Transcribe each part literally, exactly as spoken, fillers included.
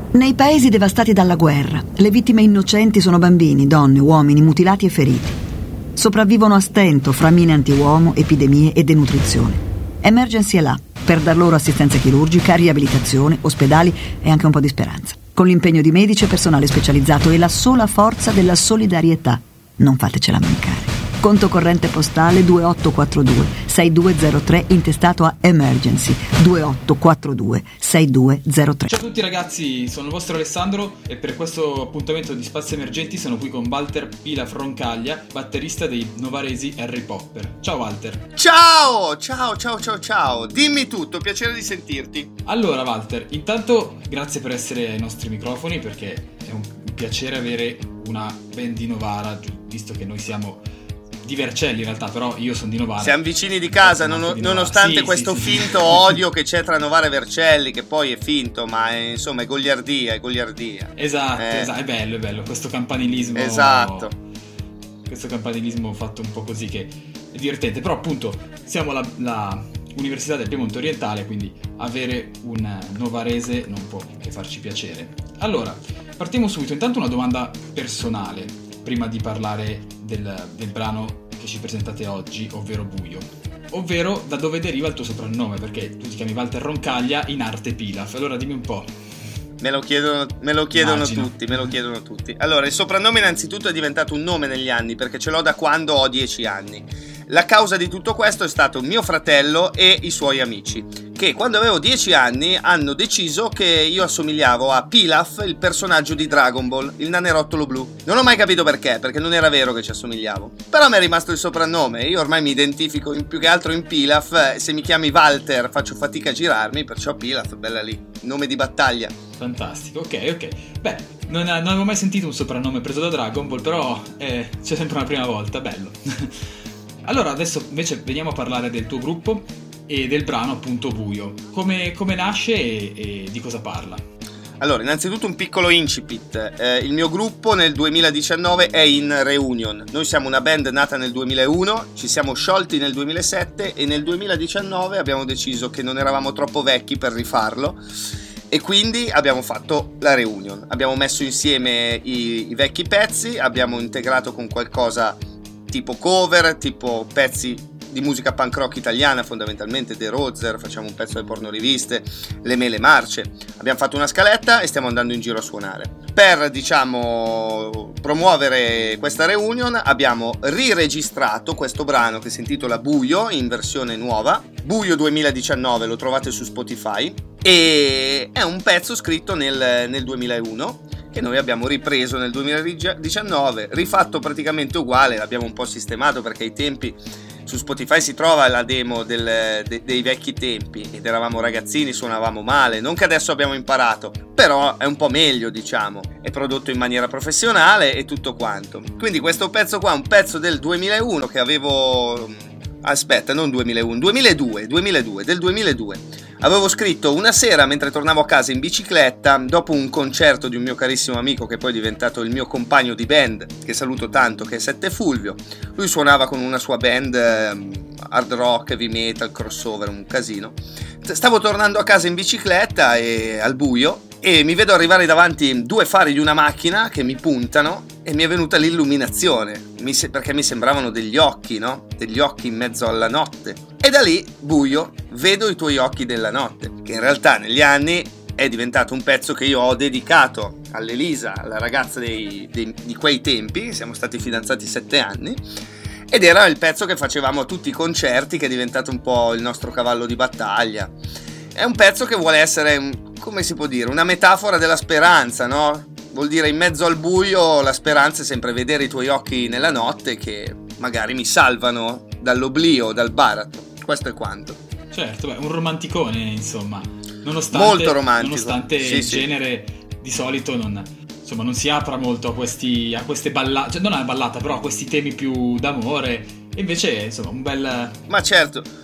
Nei paesi devastati dalla guerra, le vittime innocenti sono bambini, donne, uomini mutilati e feriti. Sopravvivono a stento fra mine antiuomo, epidemie e denutrizione. Emergency è là per dar loro assistenza chirurgica, riabilitazione, ospedali e anche un po' di speranza. Con l'impegno di medici e personale specializzato e la sola forza della solidarietà. Non fatecela mancare. Conto corrente postale due otto quattro due sei due zero tre intestato a Emergency due otto quattro due sei due zero tre. Ciao a tutti ragazzi, sono il vostro Alessandro e per questo appuntamento di Spazi Emergenti sono qui con Walter Pilaf Roncaglia, batterista dei novaresi Harry Popper. Ciao Walter. Ciao, ciao, ciao, ciao, ciao. Dimmi tutto, piacere di sentirti. Allora Walter, intanto grazie per essere ai nostri microfoni, perché è un piacere avere una band di Novara, visto che noi siamo di Vercelli in realtà, però io sono di Novara. Siamo vicini di casa, non, di Novara. nonostante sì, questo sì, finto sì. odio che c'è tra Novara e Vercelli, che poi è finto, ma è, insomma è goliardia, è goliardia. Esatto, eh. esatto, è bello, è bello, questo campanilismo. Esatto. Questo campanilismo fatto un po' così che è divertente, però appunto siamo la, la Università del Piemonte Orientale, quindi avere un novarese non può che farci piacere. Allora, partiamo subito, intanto una domanda personale, prima di parlare del, del brano che ci presentate oggi, ovvero Buio. Ovvero, da dove deriva il tuo soprannome? Perché tu ti chiami Walter Roncaglia, in arte Pilaf. Allora dimmi un po'. Me lo chiedono, me lo chiedono Immagino. tutti, me lo chiedono tutti. Allora, il soprannome innanzitutto è diventato un nome negli anni, perché ce l'ho da quando ho dieci anni. La causa di tutto questo è stato mio fratello e i suoi amici, che quando avevo dieci anni hanno deciso che io assomigliavo a Pilaf, il personaggio di Dragon Ball, il nanerottolo blu. Non ho mai capito perché, perché non era vero che ci assomigliavo. Però mi è rimasto il soprannome, io ormai mi identifico in, più che altro in Pilaf. Se mi chiami Walter faccio fatica a girarmi, perciò Pilaf, bella lì, nome di battaglia. Fantastico, ok, ok. Beh, non, non avevo mai sentito un soprannome preso da Dragon Ball, però eh, c'è sempre una prima volta, bello. Allora, adesso invece veniamo a parlare del tuo gruppo e del brano appunto Buio. Come, come nasce e, e di cosa parla? Allora, innanzitutto un piccolo incipit. Eh, il mio gruppo nel duemiladiciannove è in reunion. Noi siamo una band nata nel duemilauno, ci siamo sciolti nel duemilasette e nel duemiladiciannove abbiamo deciso che non eravamo troppo vecchi per rifarlo. E quindi abbiamo fatto la reunion, abbiamo messo insieme i, i vecchi pezzi, abbiamo integrato con qualcosa tipo cover, tipo pezzi di musica punk rock italiana, fondamentalmente The Rozer, facciamo un pezzo alle pornoriviste, Le Mele Marce. Abbiamo fatto una scaletta e stiamo andando in giro a suonare. Per, diciamo, promuovere questa reunion abbiamo riregistrato questo brano che si intitola Buio in versione nuova, Buio duemiladiciannove, lo trovate su Spotify, e è un pezzo scritto nel, nel duemilauno che noi abbiamo ripreso nel duemiladiciannove, rifatto praticamente uguale, l'abbiamo un po' sistemato perché ai tempi su Spotify si trova la demo del, de, dei vecchi tempi ed eravamo ragazzini, suonavamo male, non che adesso abbiamo imparato, però è un po' meglio, diciamo, è prodotto in maniera professionale e tutto quanto. Quindi questo pezzo qua è un pezzo del duemilauno che avevo, aspetta, non duemilauno, duemiladue, duemiladue, del duemiladue. Avevo scritto una sera mentre tornavo a casa in bicicletta, dopo un concerto di un mio carissimo amico che poi è diventato il mio compagno di band, che saluto tanto, che è Sette Fulvio. Lui suonava con una sua band eh, hard rock, heavy metal, crossover, un casino. Stavo tornando a casa in bicicletta e al buio e mi vedo arrivare davanti due fari di una macchina che mi puntano e mi è venuta l'illuminazione, mi se- perché mi sembravano degli occhi, no? Degli occhi in mezzo alla notte. E da lì, Buio, vedo i tuoi occhi della notte, che in realtà negli anni è diventato un pezzo che io ho dedicato all'Elisa, alla ragazza dei, dei, di quei tempi, siamo stati fidanzati sette anni, ed era il pezzo che facevamo a tutti i concerti, che è diventato un po' il nostro cavallo di battaglia. È un pezzo che vuole essere, come si può dire, una metafora della speranza, no? Vuol dire in mezzo al buio la speranza è sempre vedere i tuoi occhi nella notte che magari mi salvano dall'oblio, dal baratro. Questo è quanto. Certo, beh, un romanticone insomma. Nonostante, molto romantico. Nonostante sì, il sì. genere di solito non, insomma, non si apra molto a questi a queste ballate, cioè non a ballata, però a questi temi più d'amore. E invece, insomma, un bel... Ma certo.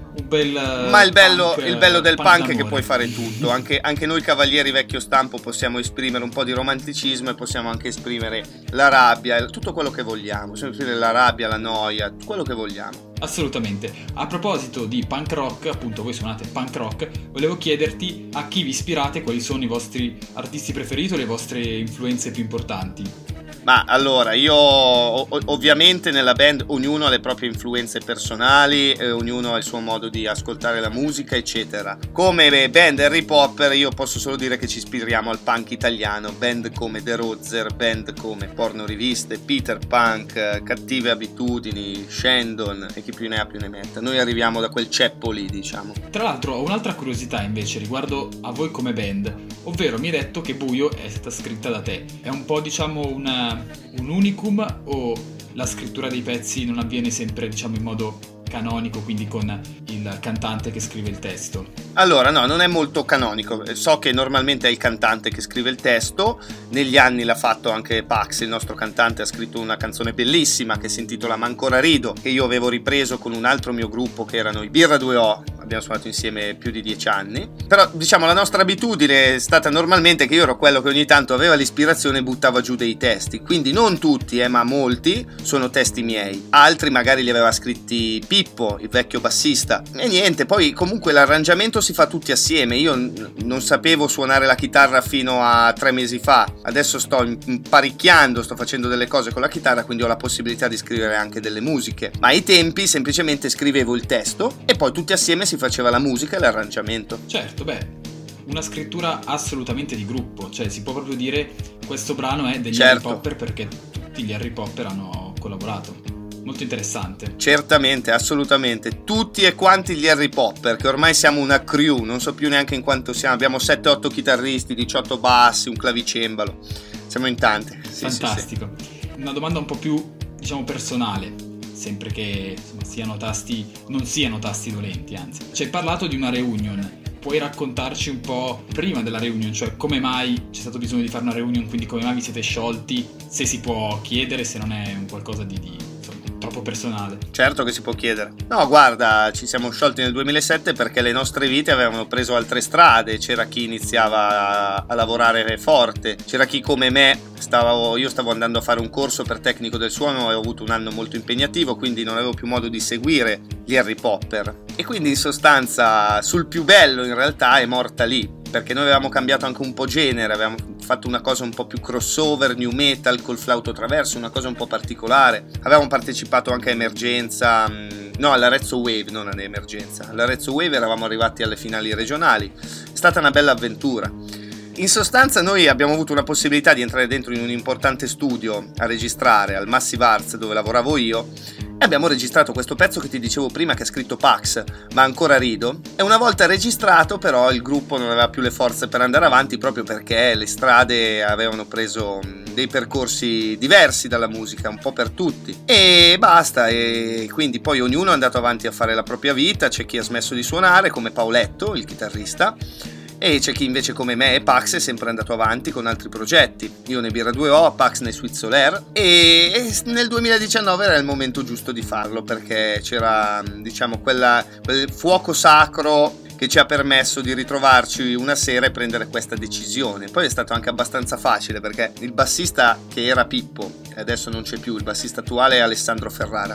un bel ma il bello, punk, il bello del punk, punk è che puoi fare tutto, anche, anche noi cavalieri vecchio stampo possiamo esprimere un po' di romanticismo e possiamo anche esprimere la rabbia, tutto quello che vogliamo, possiamo esprimere la rabbia, la noia, quello che vogliamo. Assolutamente. A proposito di punk rock, appunto voi suonate punk rock, volevo chiederti a chi vi ispirate, quali sono i vostri artisti preferiti o le vostre influenze più importanti. Ma allora, io ovviamente nella band ognuno ha le proprie influenze personali, eh, ognuno ha il suo modo di ascoltare la musica, eccetera. Come band Harry Popper io posso solo dire che ci ispiriamo al punk italiano, band come The Rozer, band come Porno Riviste, Peter Punk, Cattive Abitudini, Shandon e chi più ne ha più ne metta. Noi arriviamo da quel ceppo lì, diciamo. Tra l'altro ho un'altra curiosità invece riguardo a voi come band, ovvero mi hai detto che Buio è stata scritta da te. È un po' diciamo una un unicum o la scrittura dei pezzi non avviene sempre diciamo in modo canonico, quindi con il cantante che scrive il testo? Allora no, non è molto canonico, so che normalmente è il cantante che scrive il testo, negli anni l'ha fatto anche Pax, il nostro cantante ha scritto una canzone bellissima che si intitola Ma ancora rido, che io avevo ripreso con un altro mio gruppo che erano i Birra due O, abbiamo suonato insieme più di dieci anni, però diciamo la nostra abitudine è stata normalmente che io ero quello che ogni tanto aveva l'ispirazione e buttava giù dei testi, quindi non tutti eh, ma molti sono testi miei, altri magari li aveva scritti Pippo, il vecchio bassista, e niente, poi comunque l'arrangiamento si fa tutti assieme. Io n- non sapevo suonare la chitarra fino a tre mesi fa, adesso sto imparicchiando, sto facendo delle cose con la chitarra, quindi ho la possibilità di scrivere anche delle musiche, ma ai tempi semplicemente scrivevo il testo e poi tutti assieme si faceva la musica e l'arrangiamento. Certo, beh, una scrittura assolutamente di gruppo, cioè si può proprio dire questo brano è degli certo. Harry Popper perché tutti gli Harry Popper hanno collaborato. Molto interessante. Certamente, assolutamente. Tutti e quanti gli Harry Popper, che ormai siamo una crew, non so più neanche in quanto siamo. Abbiamo sette otto chitarristi, diciotto bassi, un clavicembalo. Siamo in tante. Sì, fantastico. Sì, sì. Una domanda un po' più, diciamo, personale, sempre che insomma, siano tasti, non siano tasti dolenti, anzi. Ci hai parlato di una reunion. Puoi raccontarci un po' prima della reunion, cioè come mai c'è stato bisogno di fare una reunion, quindi come mai vi siete sciolti, se si può chiedere, se non è un qualcosa di, di insomma, troppo personale. Certo che si può chiedere. No, guarda, ci siamo sciolti nel duemilasette perché le nostre vite avevano preso altre strade, c'era chi iniziava a, a lavorare forte, c'era chi come me, stavo, io stavo andando a fare un corso per tecnico del suono e ho avuto un anno molto impegnativo, quindi non avevo più modo di seguire gli Harry Popper. E quindi in sostanza sul più bello in realtà è morta lì, perché noi avevamo cambiato anche un po' genere, avevamo fatto una cosa un po' più crossover, new metal col flauto traverso, una cosa un po' particolare. Avevamo partecipato anche a Emergenza, no, all'Arezzo Wave, non all'Emergenza. All'Arezzo Wave eravamo arrivati alle finali regionali. È stata una bella avventura. In sostanza noi abbiamo avuto una possibilità di entrare dentro in un importante studio a registrare al Massive Arts dove lavoravo io e abbiamo registrato questo pezzo che ti dicevo prima che ha scritto Pax, Ma ancora rido, e una volta registrato però il gruppo non aveva più le forze per andare avanti proprio perché le strade avevano preso dei percorsi diversi dalla musica, un po' per tutti, e basta, e quindi poi ognuno è andato avanti a fare la propria vita, c'è chi ha smesso di suonare come Pauletto, il chitarrista, e c'è chi invece come me e Pax è sempre andato avanti con altri progetti. Io nei Birra due O, Pax nei Sweet Solaire, e nel duemiladiciannove era il momento giusto di farlo perché c'era, diciamo, quella, quel fuoco sacro che ci ha permesso di ritrovarci una sera e prendere questa decisione. Poi è stato anche abbastanza facile perché il bassista che era Pippo, che adesso non c'è più, il bassista attuale è Alessandro Ferrara.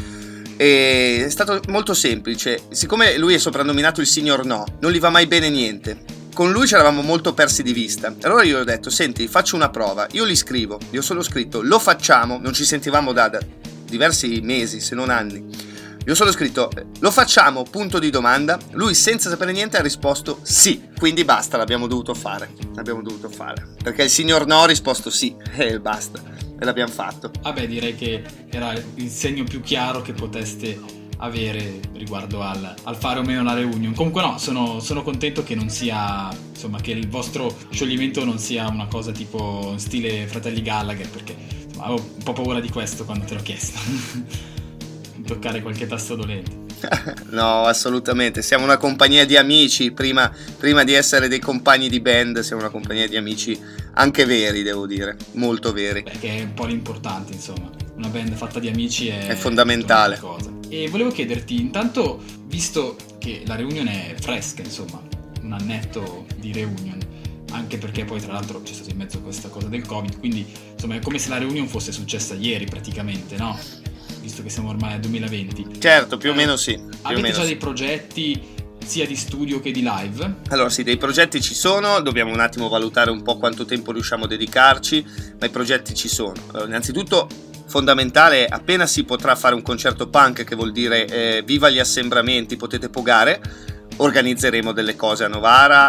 E è stato molto semplice, siccome lui è soprannominato il signor no, non gli va mai bene niente. Con lui ci eravamo molto persi di vista. Allora io ho detto, senti, faccio una prova, io li scrivo, io ho solo scritto, lo facciamo, non ci sentivamo da, da diversi mesi, se non anni. Io ho solo scritto, lo facciamo, punto di domanda. Lui senza sapere niente ha risposto sì, quindi basta, l'abbiamo dovuto fare, l'abbiamo dovuto fare. Perché il signor no ha risposto sì, e basta, e l'abbiamo fatto. Vabbè, ah direi che era il segno più chiaro che poteste avere riguardo al, al fare o meno la reunion. Comunque no, sono, sono contento che non sia, insomma, che il vostro scioglimento non sia una cosa tipo stile Fratelli Gallagher, perché insomma, avevo un po' paura di questo quando te l'ho chiesto. Toccare qualche tasto dolente. No, assolutamente, siamo una compagnia di amici, prima, prima di essere dei compagni di band siamo una compagnia di amici anche veri, devo dire, molto veri. Perché è un po' l'importante, insomma, una band fatta di amici è, è fondamentale. Cosa. E volevo chiederti, intanto, visto che la Reunion è fresca, insomma, un annetto di Reunion, anche perché poi tra l'altro c'è stato in mezzo questa cosa del Covid, quindi insomma è come se la Reunion fosse successa ieri praticamente, no? Visto che siamo ormai al duemilaventi. Certo, più o meno sì. Più Avete o meno già sì. dei progetti sia di studio che di live? Allora sì, dei progetti ci sono, dobbiamo un attimo valutare un po' quanto tempo riusciamo a dedicarci, ma i progetti ci sono. Allora, innanzitutto fondamentale, appena si potrà fare un concerto punk, che vuol dire eh, viva gli assembramenti, potete pogare, organizzeremo delle cose a Novara.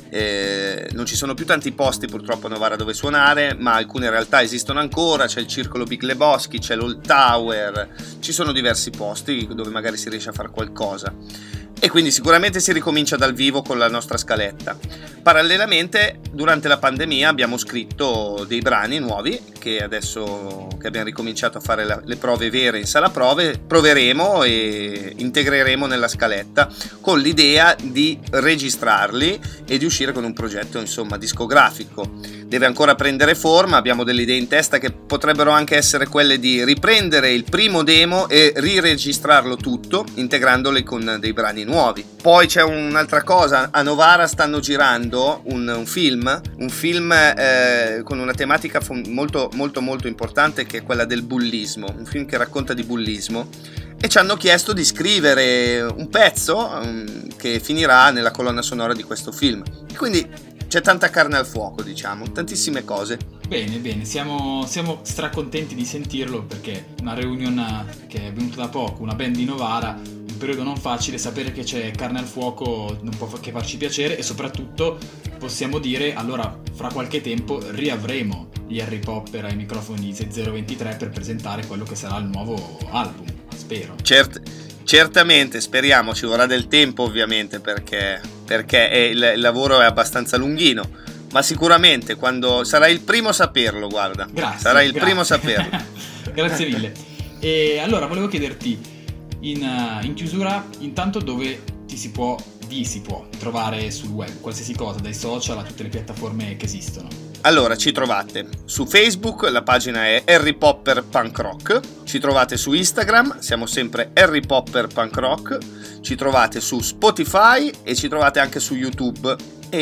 Eh, non ci sono più tanti posti purtroppo a Novara dove suonare, ma alcune realtà esistono ancora. C'è il Circolo Big Lebowski, c'è l'Old Tower, ci sono diversi posti dove magari si riesce a fare qualcosa, e quindi sicuramente si ricomincia dal vivo con la nostra scaletta. Parallelamente, durante la pandemia abbiamo scritto dei brani nuovi che adesso che abbiamo ricominciato a fare la, le prove vere in sala prove, proveremo e integreremo nella scaletta, con l'idea di registrarli e di uscire con un progetto, insomma, discografico. Deve ancora prendere forma, abbiamo delle idee in testa che potrebbero anche essere quelle di riprendere il primo demo e riregistrarlo tutto, integrandoli con dei brani nuovi. Poi c'è un'altra cosa, a Novara stanno girando un, un film, un film eh, con una tematica molto molto molto importante, che è quella del bullismo, un film che racconta di bullismo, e ci hanno chiesto di scrivere un pezzo um, che finirà nella colonna sonora di questo film. E quindi c'è tanta carne al fuoco, diciamo, tantissime cose. Bene, bene, siamo, siamo stracontenti di sentirlo, perché una Reunion che è venuta da poco, una band di Novara, un periodo non facile, sapere che c'è carne al fuoco non può che farci piacere, e soprattutto possiamo dire, allora fra qualche tempo riavremo gli Harry Popper ai microfoni di zero ventitré per presentare quello che sarà il nuovo album, spero. Cert- certamente, speriamo, ci vorrà del tempo ovviamente, perché, perché è il, il lavoro è abbastanza lunghino, ma sicuramente quando sarai il primo a saperlo, guarda, grazie, sarai il grazie. primo a saperlo. Grazie mille. E allora volevo chiederti, in, in chiusura, intanto dove ti si può, vi si può trovare sul web, qualsiasi cosa, dai social a tutte le piattaforme che esistono. Allora, ci trovate su Facebook, la pagina è Harry Popper Punk Rock, ci trovate su Instagram, siamo sempre Harry Popper Punk Rock, ci trovate su Spotify e ci trovate anche su YouTube,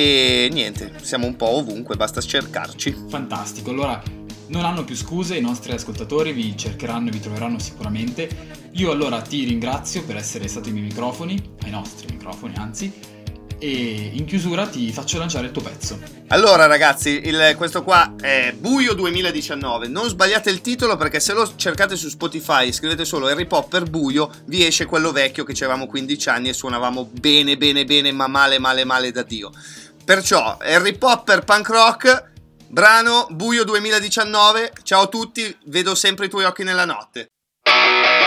e niente, siamo un po' ovunque, basta cercarci. Fantastico, allora non hanno più scuse, i nostri ascoltatori vi cercheranno e vi troveranno sicuramente. Io allora ti ringrazio per essere stato ai miei microfoni, ai nostri microfoni anzi, e in chiusura ti faccio lanciare il tuo pezzo. Allora ragazzi, il, questo qua è Buio duemiladiciannove, non sbagliate il titolo, perché se lo cercate su Spotify, scrivete solo Harry Popper Buio, vi esce quello vecchio che avevamo quindici anni e suonavamo bene bene bene, ma male male male da Dio. Perciò Harry Popper Punk Rock, brano Buio duemiladiciannove. Ciao a tutti, vedo sempre i tuoi occhi nella notte.